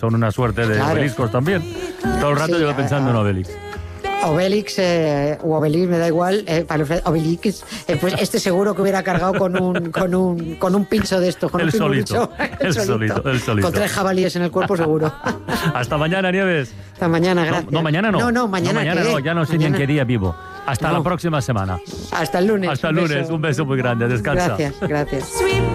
son una suerte de obeliscos también. Todo el rato llevo pensando en Obelix. Obelix o Obelix, me da igual, Obelix, pues este seguro que hubiera cargado con un pincho de estos, con el un solito, el solito. Con 3 jabalíes en el cuerpo seguro. Hasta mañana, Nieves. Hasta mañana, gracias. No, mañana no. No, mañana no, ya no sé ni en qué día vivo. Hasta la próxima semana. Hasta el lunes. Hasta el lunes, un beso muy grande, descansa. Gracias.